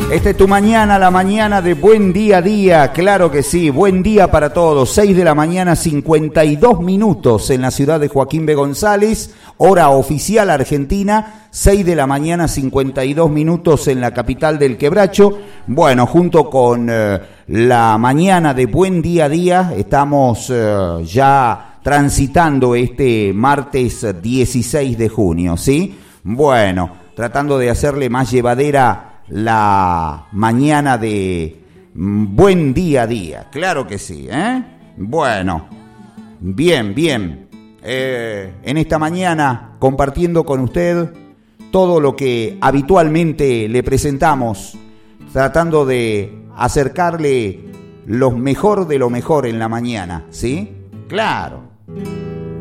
Esta es tu mañana, la mañana de Buen Día a Día, claro que sí, buen día para todos, 6 de la mañana 52 minutos en la ciudad de Joaquín B. González, hora oficial argentina, 6 de la mañana 52 minutos en la capital del Quebracho. Bueno, junto con la mañana de Buen Día a Día, estamos ya transitando este martes 16 de junio, ¿sí? Bueno, tratando de hacerle más llevadera la mañana de Buen Día a Día, claro que sí, ¿eh? Bueno, bien, en esta mañana compartiendo con usted todo lo que habitualmente le presentamos, tratando de acercarle lo mejor de lo mejor en la mañana, ¿sí? Claro.